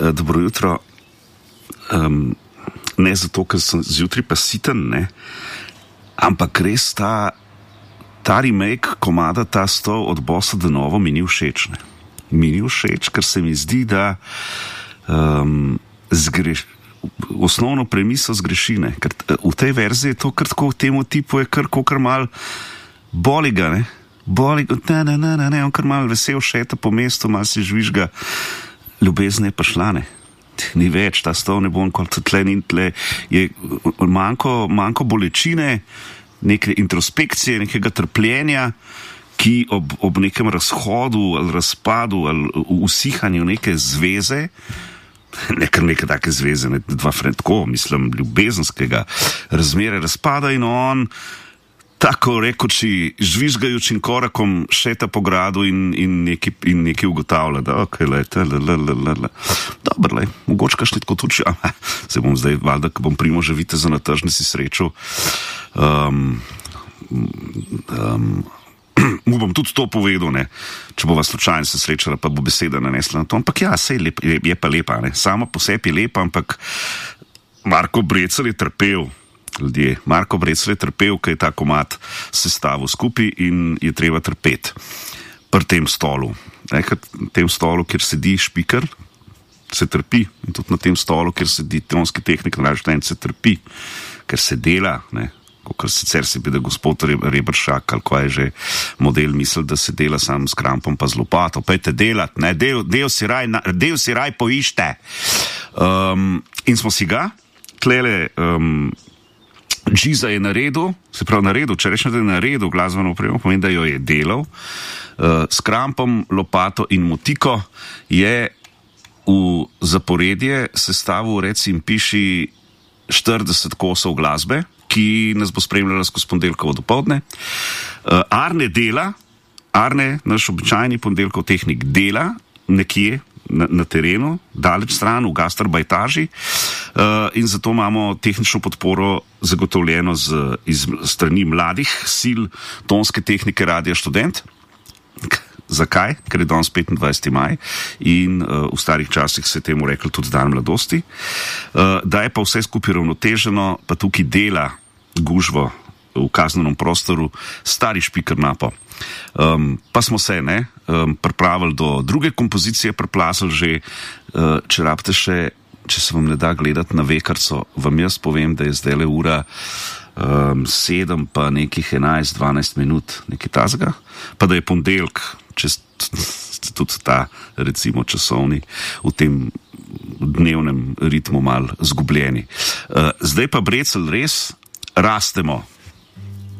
Dobro jutro. Ne zato, ker sem zjutraj pa siten, ne, ampak res ta remake komada, ta stol od Bossa de Novo mi ni všeč, ne. Mi ni všeč, ker se mi zdi, da osnovno premiso zgreši, ne. Ker v tej verziji je to kar tako, temu tipu je kar mal boliga, ne. Boliga, ne, on kar mal vesel šeta po mestu, mal si žvižga, ljubezen je prišla, ne. Ni več, ta stol ne bo kot tle in tle, je manjko bolečine, neke introspekcije, nekega trpljenja, ki ob nekem razhodu ali razpadu ali usihanju neke zveze, neke take zveze, ne, dva tako, mislim, ljubezenskega razmere razpada in on tako rekoči, žvižgajočim korakom šeta po gradu in nekaj ugotavlja, da okej, dobro, mogoče kakšni tako tuči, se bom zdaj, valjda, ko bom Primoža Viteza na tržnici srečal, mu bom tudi to povedal, ne, če bova slučajno se srečala, pa bo beseda nanesla na to, ampak ja, sej je pa lepa, ne, sama po sebi je lepa, ampak Marko Brecelj je trpel, ljudje. Marko Brecelj je trpel, ker je ta komad sestavil skupaj in je treba trpeti pri tem stolu. Na tem stolu, kjer sedi špiker, se trpi in tudi na tem stolu, kjer sedi tonski tehnik, se trpi, ker se dela, ne, kot sicer se bi, da gospod Reberšak, ali ko je že model misel, da se dela sam s krampom pa z lopato, pejte delat, ne, del si raj poište. In smo si ga, tlele, Džiza je naredil, se pravi naredil, če rečem, da je naredil glasbeno opremo, pomeni, da jo je delal, s krampom, lopato in motiko je v zaporedje sestavil, recim, piši 40 kosov glasbe, ki nas bo spremljala skozi ponedeljkovo dopoldne. Arne, naš običajni ponedeljkov tehnik, dela nekje na terenu, daleč stran, v gastarbajtaži, in zato imamo tehnično podporo zagotovljeno iz strani mladih sil tonske tehnike Radia Študent. Zakaj? Ker je danes 25. maj in v starih časih se je temu rekli tudi dan mladosti. Da je pa vse skupaj ravnoteženo, pa tukaj dela gužvo v kaznenem prostoru stari špiker Napo. Pa smo se, ne, pripravili do druge kompozicije, priplasili že, če rabite še, če se vam ne da gledati na vekarco, vam jaz povem, da je zdajle ura 7 pa nekih 11-12 minut, nekaj tazga, pa da je ponedeljek, če ste tudi ta, recimo, časovni v tem dnevnem ritmu mal zgubljeni. Zdaj pa Brecelj res rastemo.